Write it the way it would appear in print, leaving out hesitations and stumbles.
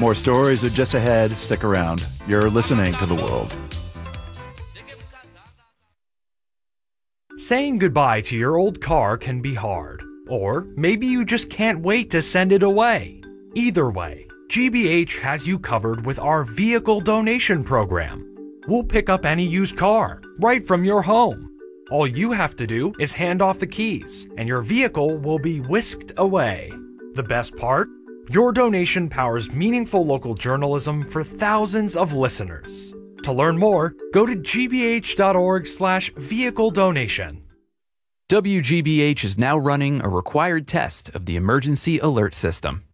More stories are just ahead. Stick around. You're listening to The World. Saying goodbye to your old car can be hard. Or maybe you just can't wait to send it away. Either way, GBH has you covered with our vehicle donation program. We'll pick up any used car right from your home. All you have to do is hand off the keys, and your vehicle will be whisked away. The best part? Your donation powers meaningful local journalism for thousands of listeners. To learn more, go to gbh.org/vehicle donation. WGBH is now running a required test of the emergency alert system.